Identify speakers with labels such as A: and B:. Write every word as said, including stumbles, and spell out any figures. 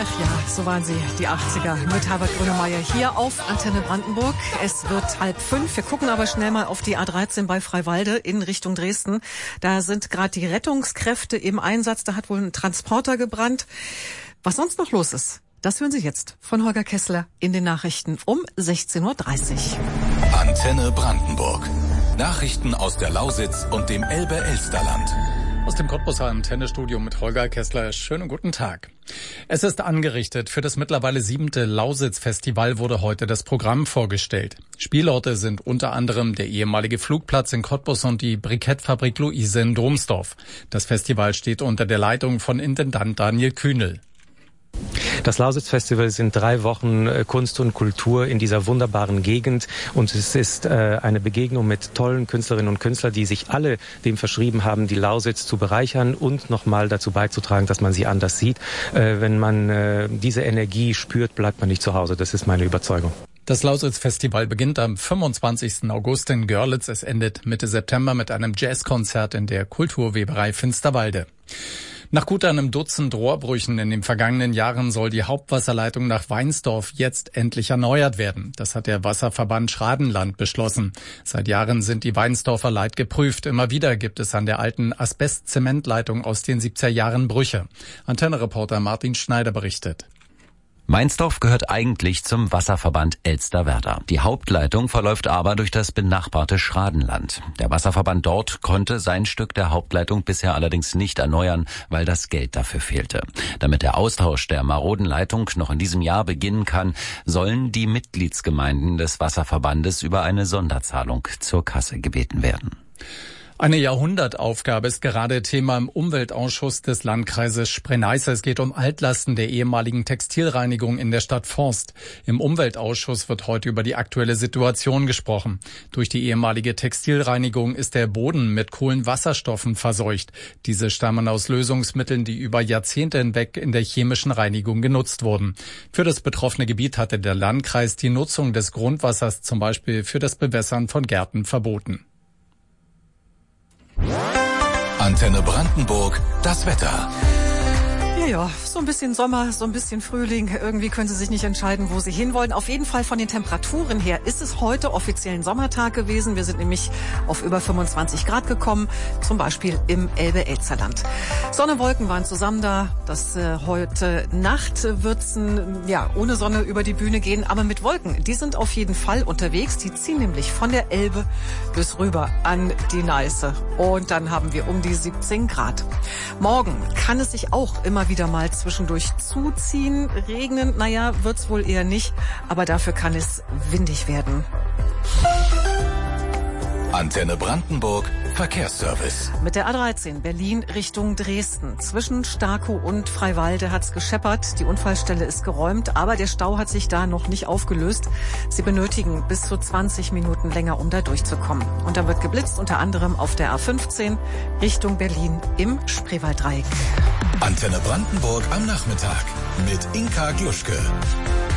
A: Ach ja, so waren sie, die achtziger, mit Herbert Grönemeyer hier auf Antenne Brandenburg. Es wird halb fünf. Wir gucken aber schnell mal auf die A dreizehn bei Freiwalde in Richtung Dresden. Da sind gerade die Rettungskräfte im Einsatz. Da hat wohl ein Transporter gebrannt. Was sonst noch los ist, das hören Sie jetzt von Holger Kessler in den Nachrichten um sechzehn Uhr dreißig.
B: Antenne Brandenburg. Nachrichten aus der Lausitz und dem Elbe-Elsterland.
C: Aus dem Cottbuser Antennestudio mit Holger Kessler. Schönen guten Tag. Es ist angerichtet. Für das mittlerweile siebente Lausitz-Festival wurde heute das Programm vorgestellt. Spielorte sind unter anderem der ehemalige Flugplatz in Cottbus und die Brikettfabrik Luise in Domsdorf. Das Festival steht unter der Leitung von Intendant Daniel Kühnel.
D: Das Lausitz-Festival sind drei Wochen Kunst und Kultur in dieser wunderbaren Gegend und es ist äh, eine Begegnung mit tollen Künstlerinnen und Künstlern, die sich alle dem verschrieben haben, die Lausitz zu bereichern und nochmal dazu beizutragen, dass man sie anders sieht. Äh, wenn man äh, diese Energie spürt, bleibt man nicht zu Hause. Das ist meine Überzeugung.
C: Das Lausitz-Festival beginnt am fünfundzwanzigsten August in Görlitz. Es endet Mitte September mit einem Jazzkonzert in der Kulturweberei Finsterwalde. Nach gut einem Dutzend Rohrbrüchen in den vergangenen Jahren soll die Hauptwasserleitung nach Weinsdorf jetzt endlich erneuert werden. Das hat der Wasserverband Schradenland beschlossen. Seit Jahren sind die Weinsdorfer Leit geprüft. Immer wieder gibt es an der alten Asbest-Zementleitung aus den siebziger Jahren Brüche. Antenne-Reporter Martin Schneider berichtet.
E: Weinsdorf gehört eigentlich zum Wasserverband Elsterwerda. Die Hauptleitung verläuft aber durch das benachbarte Schradenland. Der Wasserverband dort konnte sein Stück der Hauptleitung bisher allerdings nicht erneuern, weil das Geld dafür fehlte. Damit der Austausch der maroden Leitung noch in diesem Jahr beginnen kann, sollen die Mitgliedsgemeinden des Wasserverbandes über eine Sonderzahlung zur Kasse gebeten werden.
C: Eine Jahrhundertaufgabe ist gerade Thema im Umweltausschuss des Landkreises Spree-Neiße. Es geht um Altlasten der ehemaligen Textilreinigung in der Stadt Forst. Im Umweltausschuss wird heute über die aktuelle Situation gesprochen. Durch die ehemalige Textilreinigung ist der Boden mit Kohlenwasserstoffen verseucht. Diese stammen aus Lösungsmitteln, die über Jahrzehnte hinweg in der chemischen Reinigung genutzt wurden. Für das betroffene Gebiet hatte der Landkreis die Nutzung des Grundwassers zum Beispiel für das Bewässern von Gärten verboten.
B: Antenne Brandenburg, das Wetter.
A: Ja, ja, so ein bisschen Sommer, so ein bisschen Frühling. Irgendwie können Sie sich nicht entscheiden, wo Sie hinwollen. Auf jeden Fall von den Temperaturen her ist es heute offiziell ein Sommertag gewesen. Wir sind nämlich auf über fünfundzwanzig Grad gekommen, zum Beispiel im Elbe-Elsterland. Sonne, Wolken waren zusammen da. Das äh, heute Nacht wird's ja ohne Sonne über die Bühne gehen, aber mit Wolken. Die sind auf jeden Fall unterwegs. Die ziehen nämlich von der Elbe bis rüber an die Neiße. Und dann haben wir um die siebzehn Grad. Morgen kann es sich auch immer wieder mal zwischendurch zuziehen. Regnen, naja, wird's wohl eher nicht, aber dafür kann es windig werden.
B: Antenne Brandenburg, Verkehrsservice.
A: Mit der A dreizehn Berlin Richtung Dresden. Zwischen Starkow und Freiwalde hat's gescheppert. Die Unfallstelle ist geräumt, aber der Stau hat sich da noch nicht aufgelöst. Sie benötigen bis zu zwanzig Minuten länger, um da durchzukommen. Und da wird geblitzt, unter anderem auf der A fünfzehn Richtung Berlin im Spreewalddreieck.
B: Antenne Brandenburg am Nachmittag mit Inka Gluschke.